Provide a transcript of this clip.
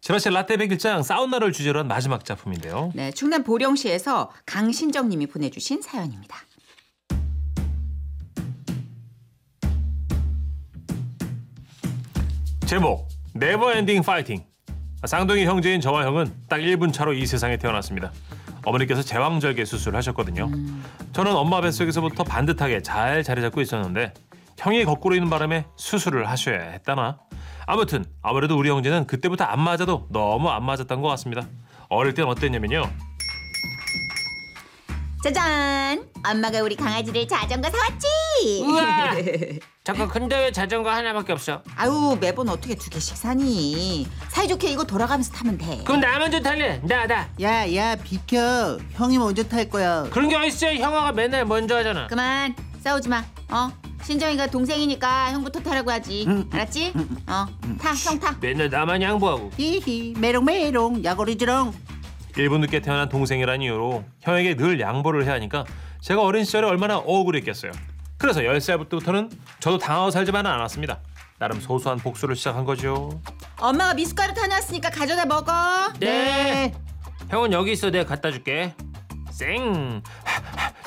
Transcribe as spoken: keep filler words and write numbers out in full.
지라시 라떼 백일장 사우나를 주제로 한 마지막 작품인데요. 네, 충남 보령시에서 강신정 님이 보내주신 사연입니다. 제목 네버엔딩 파이팅. 쌍둥이 형제인 저와 형은 딱 일 분 차로 이 세상에 태어났습니다. 어머니께서 제왕절개 수술을 하셨거든요. 음. 저는 엄마 뱃속에서부터 반듯하게 잘 자리 잡고 있었는데 형이 거꾸로 있는 바람에 수술을 하셔야 했다나. 아무튼 아무래도 우리 형제는 그때부터 안 맞아도 너무 안 맞았던 것 같습니다. 어릴 땐 어땠냐면요. 짜잔! 엄마가 우리 강아지를 자전거 사왔지? 우와! 잠깐, 근데 왜 자전거 하나밖에 없어? 아유, 매번 어떻게 두 개씩 사니? 사이좋게 이거 돌아가면서 타면 돼. 그럼 나 먼저 탈래. 나, 나. 야, 야, 비켜. 형이 먼저 탈 거야. 그런 게 어딨어. 형아가 맨날 먼저 하잖아. 그만 싸우지 마. 어? 신정이가 동생이니까 형부터 타라고 하지. 알았지? 어, 타, 형 타. 맨날 나만 양보하고. 히히, 메롱메롱, 야구리지롱. 일 분 늦게 태어난 동생이라는 이유로 형에게 늘 양보를 해야 하니까 제가 어린 시절에 얼마나 억울했겠어요. 그래서 열 살부터는 저도 당하고 살지만은 않았습니다. 나름 소소한 복수를 시작한 거죠. 엄마가 미숫가루 타놨으니까 가져다 먹어. 네. 형은 여기 있어. 내가 갖다 줄게. 쌩.